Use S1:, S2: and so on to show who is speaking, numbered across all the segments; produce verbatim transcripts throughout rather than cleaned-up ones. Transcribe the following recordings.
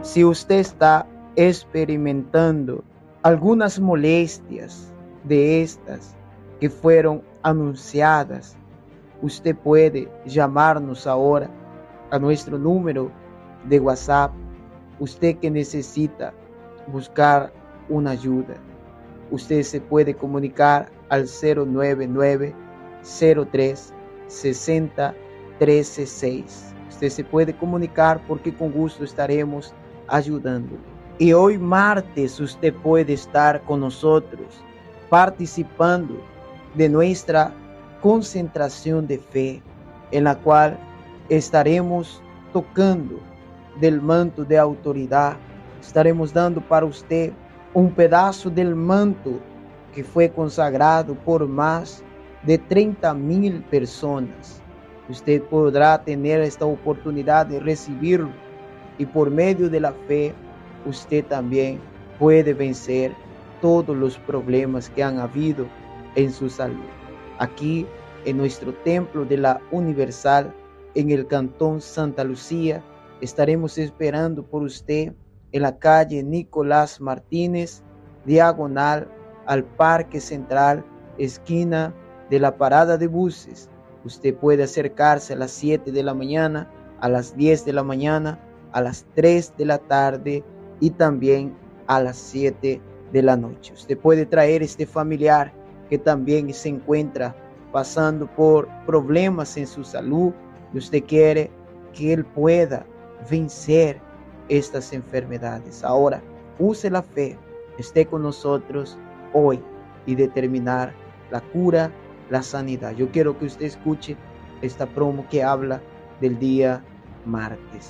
S1: Si usted está experimentando algunas molestias de estas que fueron anunciadas, usted puede llamarnos ahora a nuestro número de WhatsApp. Usted que necesita buscar una ayuda, usted se puede comunicar al cero nueve nueve, cero tres, sesenta, trece seis. Usted se puede comunicar porque con gusto estaremos ayudándole. Y hoy martes usted puede estar con nosotros participando de nuestra concentración de fe, en la cual estaremos tocando del manto de autoridad. Estaremos dando para usted un pedazo del manto que fue consagrado por más de treinta mil personas. Usted podrá tener esta oportunidad de recibirlo y por medio de la fe usted también puede vencer todos los problemas que han habido en su salud. Aquí en nuestro templo de la Universal, en el Cantón Santa Lucía, estaremos esperando por usted en la calle Nicolás Martínez, diagonal al Parque Central, esquina de la parada de buses. Usted puede acercarse a las siete de la mañana, a las diez de la mañana, a las tres de la tarde y también a las siete de la noche. Usted puede traer este familiar que también se encuentra pasando por problemas en su salud y usted quiere que él pueda vencer estas enfermedades. Ahora, use la fe, esté con nosotros hoy y determinar la cura, la sanidad. Yo quiero que usted escuche esta promo que habla del día martes.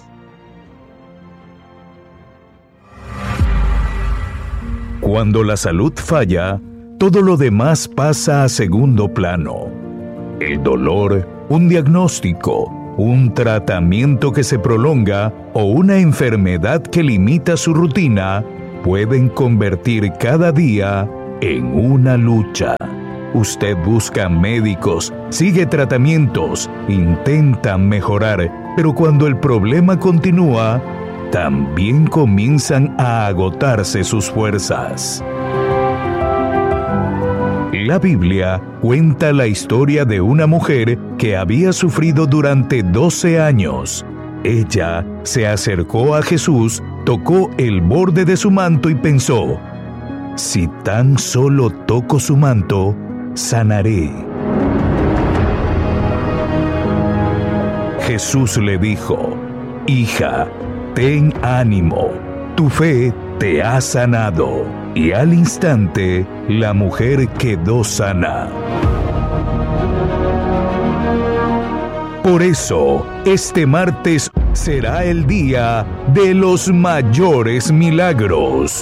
S2: Cuando la salud falla, todo lo demás pasa a segundo plano. El dolor, un diagnóstico, un tratamiento que se prolonga o una enfermedad que limita su rutina pueden convertir cada día en una lucha. Usted busca médicos, sigue tratamientos, intenta mejorar, pero cuando el problema continúa, también comienzan a agotarse sus fuerzas. La Biblia cuenta la historia de una mujer que había sufrido durante doce años. Ella se acercó a Jesús, tocó el borde de su manto y pensó: si tan solo toco su manto, sanaré. Jesús le dijo: hija, ten ánimo, tu fe te ha sanado. Y al instante, la mujer quedó sana. Por eso, este martes será el día de los mayores milagros.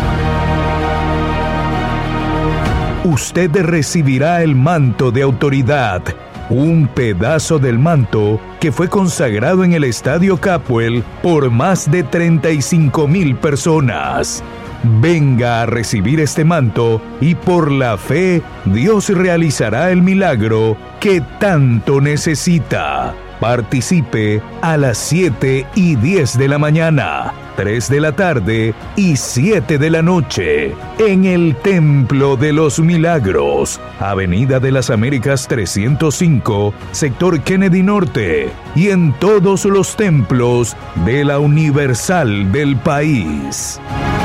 S2: Usted recibirá el manto de autoridad, un pedazo del manto que fue consagrado en el Estadio Capuel por más de treinta y cinco mil personas. Venga a recibir este manto y por la fe Dios realizará el milagro que tanto necesita. Participe a las siete y diez de la mañana, tres de la tarde y siete de la noche en el Templo de los Milagros, Avenida de las Américas trescientos cinco, sector Kennedy Norte, y en todos los templos de la Universal del país.